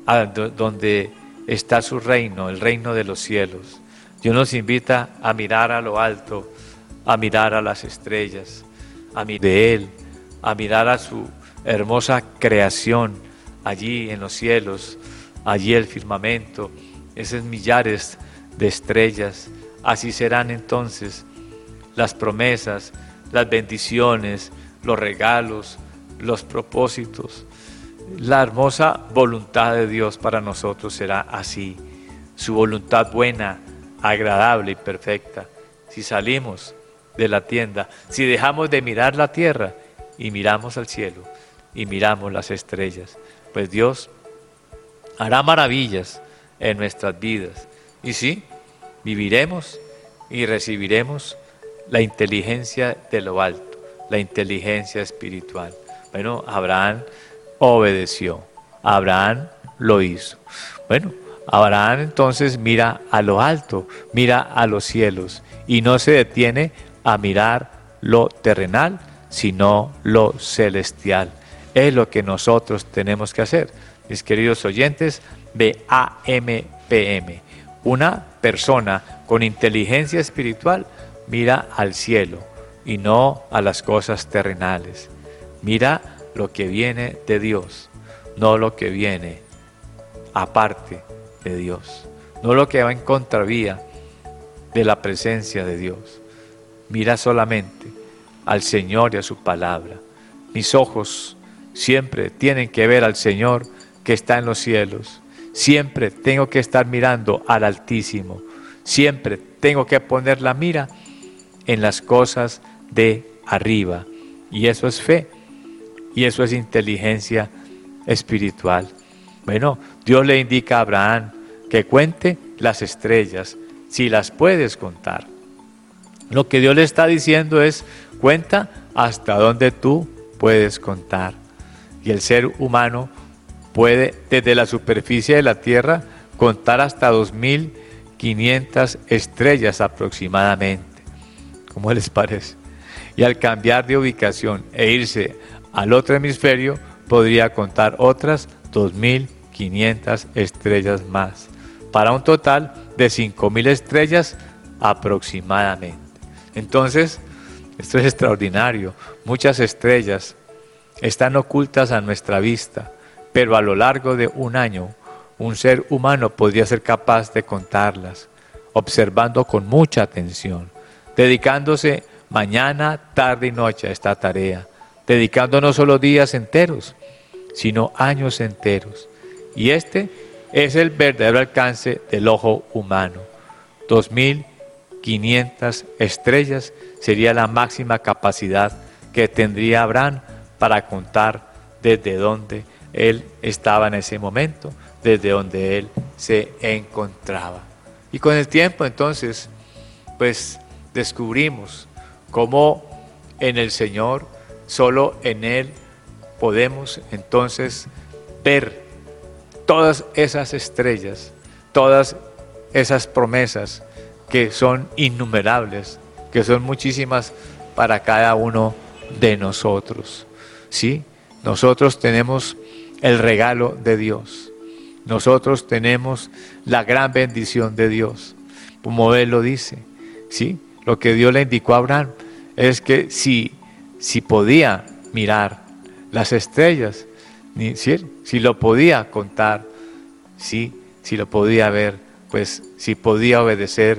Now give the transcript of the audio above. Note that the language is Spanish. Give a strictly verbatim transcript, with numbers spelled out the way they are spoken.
a do- donde está su reino, el reino de los cielos. Dios nos invita a mirar a lo alto, a mirar a las estrellas, a mirar de Él, a mirar a su hermosa creación allí en los cielos, allí el firmamento, esos millares de estrellas. Así serán entonces las promesas, las bendiciones, los regalos, los propósitos. La hermosa voluntad de Dios para nosotros será así, su voluntad buena, agradable y perfecta. Si salimos de la tienda, si dejamos de mirar la tierra y miramos al cielo y miramos las estrellas, pues Dios hará maravillas en nuestras vidas. Y sí, viviremos y recibiremos la inteligencia de lo alto, la inteligencia espiritual. Bueno, Abraham obedeció, Abraham lo hizo. Bueno, Abraham entonces mira a lo alto, mira a los cielos y no se detiene a mirar lo terrenal, sino lo celestial. Es lo que nosotros tenemos que hacer. Mis queridos oyentes, B A M P M, una persona con inteligencia espiritual mira al cielo y no a las cosas terrenales. Mira lo que viene de Dios, no lo que viene aparte de Dios, no lo que va en contravía de la presencia de Dios. Mira solamente al Señor y a su palabra. Mis ojos siempre tienen que ver al Señor que está en los cielos. Siempre tengo que estar mirando al Altísimo. Siempre tengo que poner la mira en las cosas de arriba. Y eso es fe. Y eso es inteligencia espiritual. Bueno, Dios le indica a Abraham que cuente las estrellas, si las puedes contar. Lo que Dios le está diciendo es, cuenta hasta donde tú puedes contar. Y el ser humano puede, desde la superficie de la tierra, contar hasta dos mil quinientas estrellas aproximadamente. ¿Cómo les parece? Y al cambiar de ubicación e irse al otro hemisferio, podría contar otras dos mil quinientas estrellas más, para un total de cinco mil estrellas aproximadamente. Entonces, esto es extraordinario. Muchas estrellas están ocultas a nuestra vista, pero a lo largo de un año, un ser humano podría ser capaz de contarlas, observando con mucha atención, dedicándose mañana, tarde y noche a esta tarea, dedicando no solo días enteros, sino años enteros. Y este es el verdadero alcance del ojo humano. dos mil quinientas estrellas sería la máxima capacidad que tendría Abraham para contar desde donde él estaba en ese momento, desde donde él se encontraba. Y con el tiempo entonces, pues descubrimos cómo en el Señor, solo en Él, podemos entonces ver todas esas estrellas, todas esas promesas que son innumerables, que son muchísimas para cada uno de nosotros. ¿Sí? Nosotros tenemos el regalo de Dios. Nosotros tenemos la gran bendición de Dios. Como Él lo dice, ¿sí? Lo que Dios le indicó a Abraham es que si, si podía mirar las estrellas, ¿sí? Si lo podía contar, ¿sí? Si lo podía ver, pues si podía obedecer